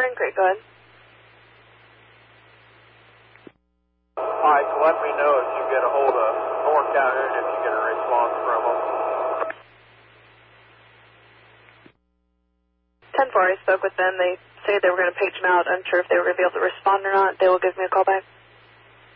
Spring Creek, go ahead. Mike, let me know if you get a hold of North County and if you get a response from them. 10-4, I spoke with them. They say they were going to page them out. Unsure if they were going to be able to respond or not. They will give me a call back.